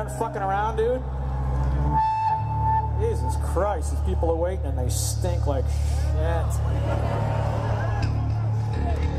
done fucking around, dude? Jesus Christ, these people are waiting and they stink like shit.